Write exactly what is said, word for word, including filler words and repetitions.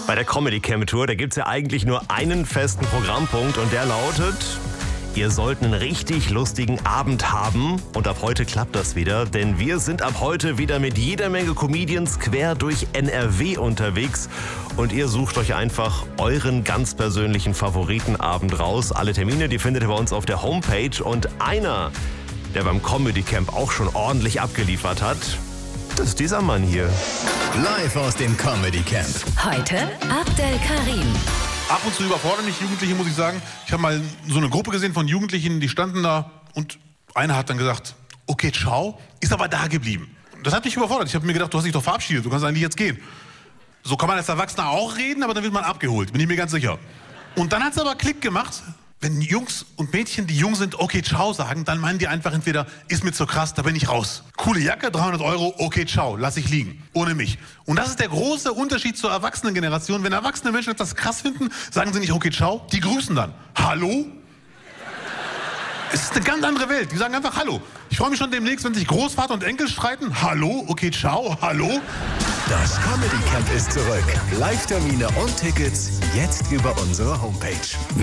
Bei der Comedy Camp Tour, da gibt es ja eigentlich nur einen festen Programmpunkt und der lautet: Ihr sollt einen richtig lustigen Abend haben. Und ab heute klappt das wieder, denn wir sind ab heute wieder mit jeder Menge Comedians quer durch N R W unterwegs. Und ihr sucht euch einfach euren ganz persönlichen Favoritenabend raus. Alle Termine, die findet ihr bei uns auf der Homepage. Und einer, der beim Comedy Camp auch schon ordentlich abgeliefert hat, das ist dieser Mann hier. Live aus dem Comedy Camp. Heute Abdel Karim. Ab und zu überfordern mich Jugendliche, muss ich sagen. Ich habe mal so eine Gruppe gesehen von Jugendlichen, die standen da und einer hat dann gesagt, okay, ciao, ist aber da geblieben. Das hat mich überfordert. Ich habe mir gedacht, du hast dich doch verabschiedet, du kannst eigentlich jetzt gehen. So kann man als Erwachsener auch reden, aber dann wird man abgeholt, bin ich mir ganz sicher. Und dann hat es aber Klick gemacht. Wenn Jungs und Mädchen, die jung sind, okay, ciao sagen, dann meinen die einfach entweder, ist mir zu krass, da bin ich raus. Coole Jacke, dreihundert Euro, okay, ciao, lass ich liegen, ohne mich. Und das ist der große Unterschied zur Erwachsenengeneration. Wenn erwachsene Menschen etwas krass finden, sagen sie nicht, okay, ciao, die grüßen dann. Hallo? Es ist eine ganz andere Welt, die sagen einfach Hallo. Ich freue mich schon demnächst, wenn sich Großvater und Enkel streiten. Hallo, okay, ciao, hallo? Das Comedy Camp ist zurück. Live-Termine und Tickets jetzt über unsere Homepage.